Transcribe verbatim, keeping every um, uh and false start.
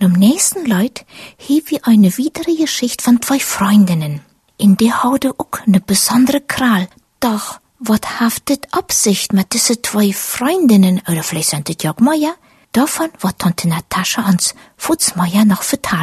Und am nächsten Leut hie wir eine weitere Geschichte von zwei Freundinnen. In der haude auch eine besondere Kral. Doch, wat haftet Absicht mit diese zwei Freundinnen, oder vielleicht sind das ja auch Meier? Davon wird Tante Natascha ans Futzmeier noch vertalen.